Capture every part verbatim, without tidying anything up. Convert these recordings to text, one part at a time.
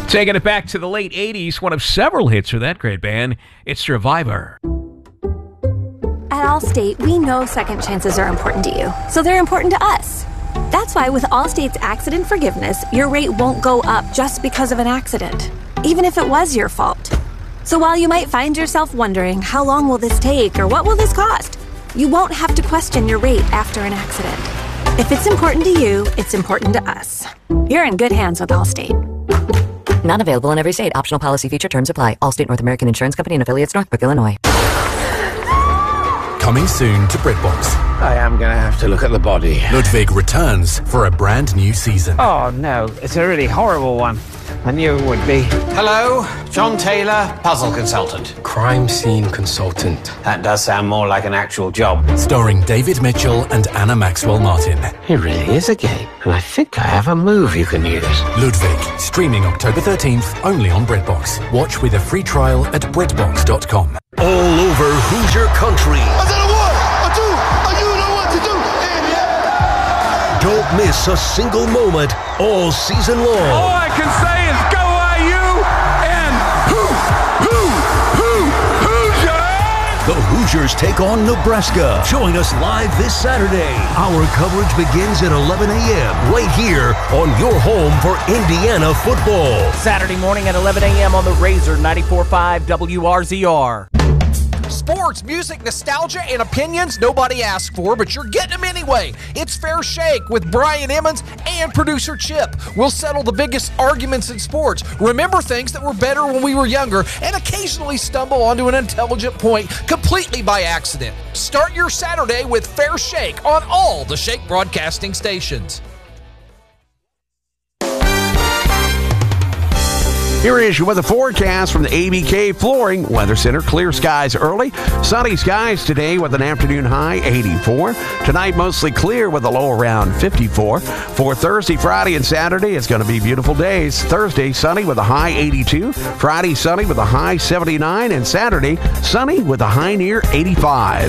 Taking it back to the late eighties, one of several hits for that great band, it's Survivor. At Allstate, we know second chances are important to you, so they're important to us. That's why with Allstate's accident forgiveness, your rate won't go up just because of an accident, even if it was your fault. So while you might find yourself wondering, how long will this take or what will this cost, you won't have to question your rate after an accident. If it's important to you, it's important to us. You're in good hands with Allstate. Not available in every state. Optional policy feature terms apply. Allstate North American Insurance Company and affiliates, Northbrook, Illinois. Coming soon to BritBox. I am going to have to look at the body. Ludwig returns for a brand new season. Oh, no. It's a really horrible one. I knew it would be. Hello, John Taylor, puzzle consultant. Crime scene consultant. That does sound more like an actual job. Starring David Mitchell and Anna Maxwell Martin. It really is a game, and I think I have a move you can use. Ludwig, streaming October thirteenth, only on BritBox. Watch with a free trial at BritBox dot com. All over Hoosier Country. I said a one, a two, a you know what to do, idiot. Don't miss a single moment all season long. All I can say is go I U and hoo, hoo, hoo, Hoosiers! The Hoosiers take on Nebraska. Join us live this Saturday. Our coverage begins at eleven a.m. right here on your home for Indiana football. Saturday morning at eleven a.m. on the Razor ninety-four point five W R Z R. Sports, music, nostalgia, and opinions nobody asked for, but you're getting them anyway. It's Fair Shake with Brian Emmons and producer Chip. We'll settle the biggest arguments in sports, remember things that were better when we were younger, and occasionally stumble onto an intelligent point completely by accident. Start your Saturday with Fair Shake on all the Shake broadcasting stations. Here is your weather forecast from the A B K Flooring Weather Center. Clear skies early. Sunny skies today with an afternoon high eighty-four. Tonight mostly clear with a low around fifty-four. For Thursday, Friday, and Saturday, it's going to be beautiful days. Thursday, sunny with a high eighty-two. Friday, sunny with a high seventy-nine. And Saturday, sunny with a high near eighty-five.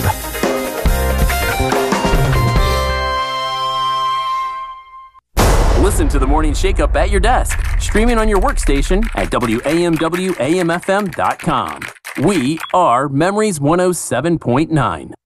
Listen to the Morning Shake-Up at your desk, streaming on your workstation at W A M W A M F M dot com. We are Memories one oh seven point nine.